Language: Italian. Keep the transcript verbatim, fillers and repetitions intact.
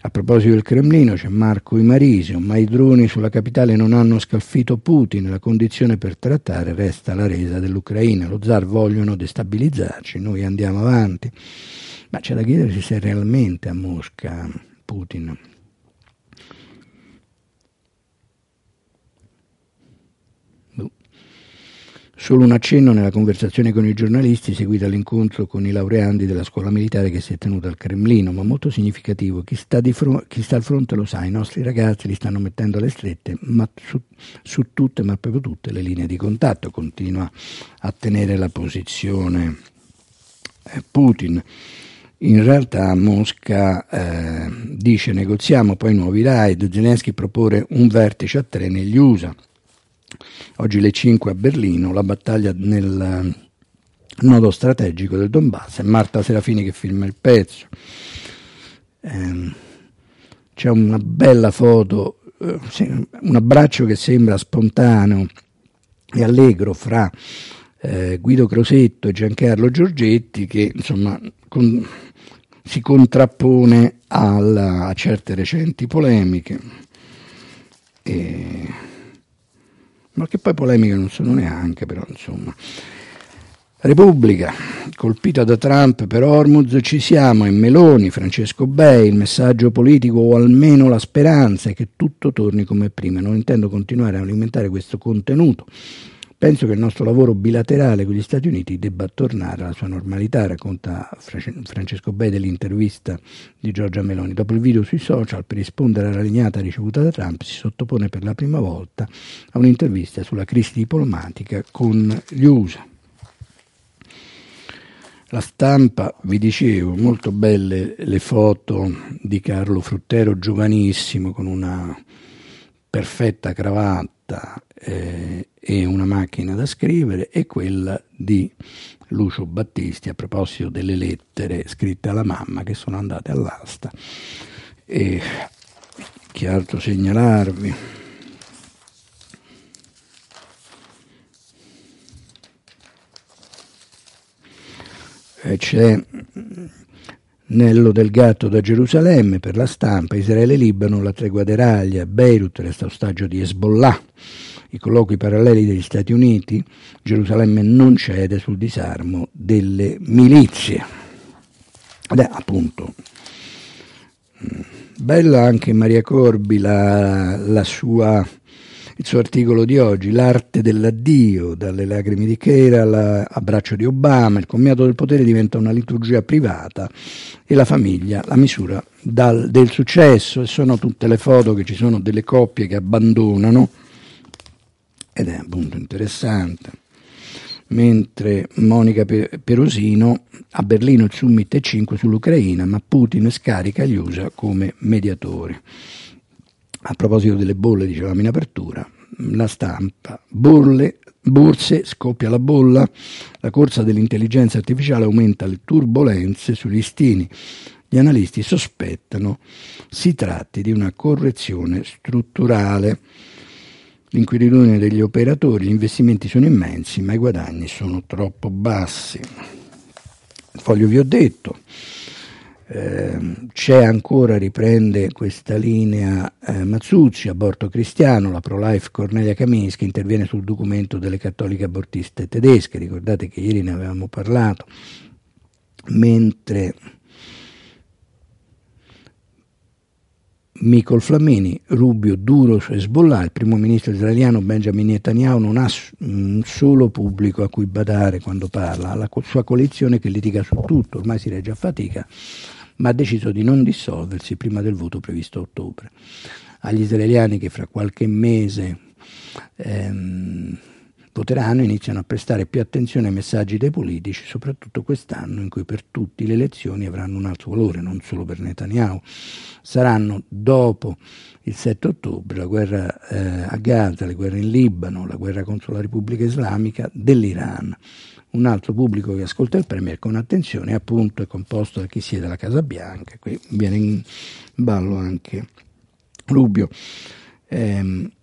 A proposito del Cremlino c'è Marco Imarisio, ma i droni sulla capitale non hanno scalfito Putin, la condizione per trattare resta la resa dell'Ucraina, lo zar vogliono destabilizzarci, noi andiamo avanti. Ma c'è da chiedersi se realmente a Mosca Putin Solo un accenno nella conversazione con i giornalisti seguita all'incontro con i laureandi della scuola militare che si è tenuta al Cremlino, ma molto significativo. Chi sta, di fron- chi sta al fronte lo sa, i nostri ragazzi li stanno mettendo alle strette, ma su, su tutte, ma proprio tutte le linee di contatto. Continua a tenere la posizione eh, Putin. In realtà Mosca eh, dice negoziamo poi nuovi raid, Zelensky propone un vertice a tre negli U S A. Oggi le cinque a Berlino, la battaglia nel nodo strategico del Donbass, è Marta Serafini che filma il pezzo. Eh, c'è una bella foto, eh, un abbraccio che sembra spontaneo e allegro fra eh, Guido Crosetto e Giancarlo Giorgetti, che insomma con, si contrappone alla, a certe recenti polemiche. E, ma che poi polemiche non sono neanche, però insomma. Repubblica, colpita da Trump per Hormuz, ci siamo, e Meloni, Francesco Bei, il messaggio politico o almeno la speranza è che tutto torni come prima. Non intendo continuare a alimentare questo contenuto. Penso che il nostro lavoro bilaterale con gli Stati Uniti debba tornare alla sua normalità, racconta Francesco Bei dell'intervista di Giorgia Meloni. Dopo il video sui social, per rispondere alla legnata ricevuta da Trump, si sottopone per la prima volta a un'intervista sulla crisi diplomatica con gli U S A. La Stampa, vi dicevo, molto belle le foto di Carlo Fruttero, giovanissimo, con una perfetta cravatta eh, e una macchina da scrivere, e quella di Lucio Battisti a proposito delle lettere scritte alla mamma che sono andate all'asta. E che altro segnalarvi? E c'è Nello del Gatto da Gerusalemme per la Stampa, Israele e Libano, la tregua deraglia, Beirut resta ostaggio di Hezbollah, i colloqui paralleli degli Stati Uniti, Gerusalemme non cede sul disarmo delle milizie. Ed è appunto bella anche Maria Corbi la, la sua, il suo articolo di oggi, l'arte dell'addio, dalle lacrime di Chera all'abbraccio di Obama, il commiato del potere diventa una liturgia privata e la famiglia la misura dal, del successo, e sono tutte le foto che ci sono delle coppie che abbandonano, ed è appunto interessante. Mentre Monica Perosino, a Berlino il summit è cinque sull'Ucraina, ma Putin scarica gli U S A come mediatori. A proposito delle bolle, dicevamo in apertura, la Stampa, bolle, borse, scoppia la bolla, la corsa dell'intelligenza artificiale aumenta le turbolenze sugli listini. Gli analisti sospettano si tratti di una correzione strutturale. L'inquietudine degli operatori, gli investimenti sono immensi, ma i guadagni sono troppo bassi. Il Foglio vi ho detto. Eh, c'è ancora, riprende questa linea eh, Mazzuzzi, aborto cristiano, la pro-life Cornelia Kaminski interviene sul documento delle cattoliche abortiste tedesche, ricordate che ieri ne avevamo parlato, mentre Micol Flamini, Rubio duro su Hezbollah, il primo ministro israeliano Benjamin Netanyahu non ha un solo pubblico a cui badare quando parla, ha la sua coalizione che litiga su tutto, ormai si regge a fatica, ma ha deciso di non dissolversi prima del voto previsto a ottobre. Agli israeliani che fra qualche mese ehm, voteranno iniziano a prestare più attenzione ai messaggi dei politici, soprattutto quest'anno in cui per tutti le elezioni avranno un alto valore, non solo per Netanyahu. Saranno dopo il sette ottobre la guerra eh, a Gaza, le guerre in Libano, la guerra contro la Repubblica Islamica dell'Iran. Un altro pubblico che ascolta il Premier con attenzione appunto è composto da chi siede alla Casa Bianca, qui viene in ballo anche Rubio. Ehm,